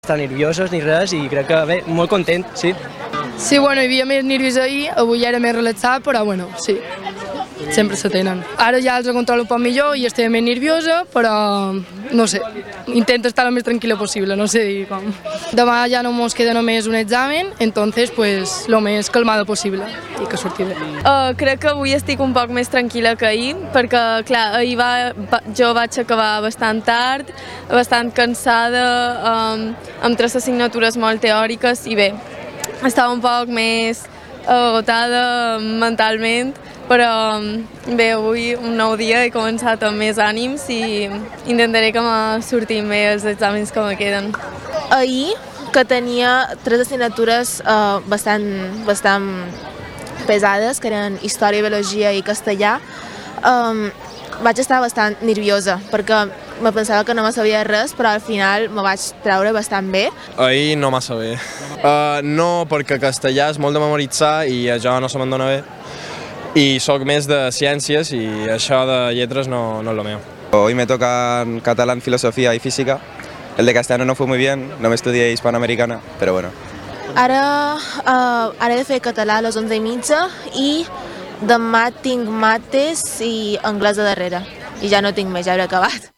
estar nerviosos ni res i crec que bé, molt content, sí. Sí, bueno, hi havia més nervis ahir, avui era més relaxat, però bueno, sí, sempre se tenen. Ara ja els controlo un poc millor i estic més nerviosa, però no sé, intento estar el més tranquil·la possible, no sé dir com. Demà ja no ens queda només un examen, entonces pues lo més calmada possible i que surti bé. Crec que avui estic un poc més tranquil·la que ahir, perquè clar, ahir jo vaig acabar bastant tard, bastant cansada, amb 3 assignatures molt teòriques i bé, estava un poc més agotada mentalment, però bé, avui un nou dia he començat amb més ànims i intentaré que me surtin bé els exàmens que me queden. Ahir, que tenia 3 assignatures bastant pesades, que eren història, biologia i castellà, vaig estar bastant nerviosa, perquè me pensava que no me sabia res, però al final me vaig treure bastant bé. Ahir no massa bé. No, perquè castellà és molt de memoritzar i això no se me'n dona bé. Y soc més de ciències i això de lletres no es lo mío. Hoy me tocan catalán, filosofía y física. El de castellano no fue muy bien, no me estudié hispanoamericana, pero bueno. Ara he de fer català a les 11:30 i demà tinc mates i anglès a darrere. I ja no tinc més, ja hauré acabat.